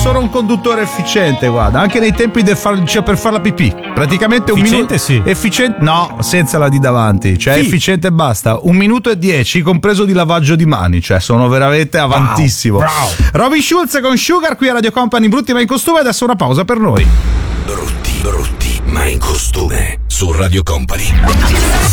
sono un conduttore efficiente, guarda, anche nei tempi per fare la pipì. Praticamente un minuto. Sì. Efficiente, no, senza la di davanti, cioè sì. Efficiente e basta. 1 minuto e 10, compreso di lavaggio di mani, cioè sono veramente avantissimo. Wow. Robin Schulz con Sugar qui a Radio Company, brutti ma in costume. Adesso una pausa per noi. Brutti ma in costume su Radio Company.